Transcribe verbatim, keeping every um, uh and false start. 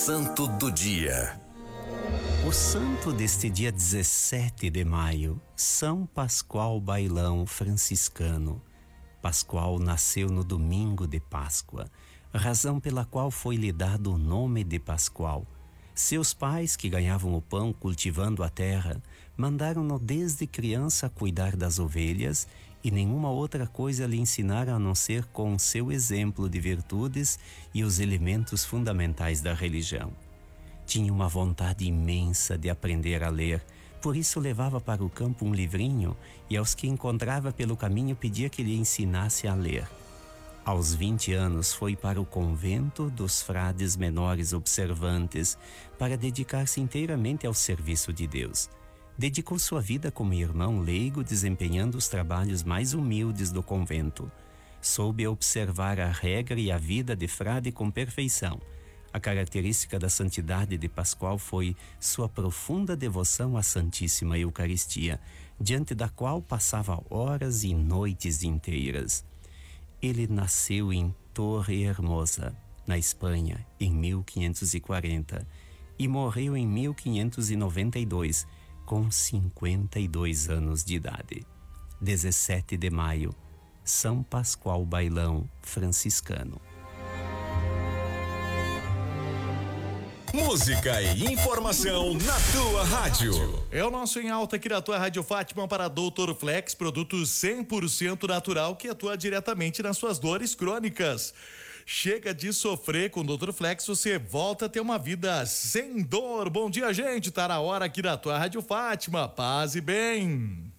santo do dia. O santo deste dia dezessete de maio, São Pascoal Bailão franciscano. Pascoal nasceu no domingo de Páscoa, razão pela qual foi-lhe dado o nome de Pascoal. Seus pais, que ganhavam o pão cultivando a terra, mandaram-no desde criança a cuidar das ovelhas e nenhuma outra coisa lhe ensinaram a não ser com seu exemplo de virtudes e os elementos fundamentais da religião. Tinha uma vontade imensa de aprender a ler, por isso levava para o campo um livrinho e aos que encontrava pelo caminho pedia que lhe ensinasse a ler. Aos vinte anos foi para o convento dos frades menores observantes para dedicar-se inteiramente ao serviço de Deus. Dedicou sua vida como irmão leigo, desempenhando os trabalhos mais humildes do convento. Soube observar a regra e a vida de frade com perfeição. A característica da santidade de Pascoal foi sua profunda devoção à Santíssima Eucaristia, diante da qual passava horas e noites inteiras. Ele nasceu em Torre Hermosa, na Espanha, em mil quinhentos e quarenta, e morreu em mil quinhentos e noventa e dois, com cinquenta e dois anos de idade. dezessete de maio, São Pascoal Bailão franciscano. Música e informação na tua rádio. É o nosso Em Alta aqui na tua Rádio Fátima para doutor Flex, produto cem por cento natural que atua diretamente nas suas dores crônicas. Chega de sofrer com o doutor Flex, você volta a ter uma vida sem dor. Bom dia, gente, tá na hora aqui na tua Rádio Fátima. Paz e bem.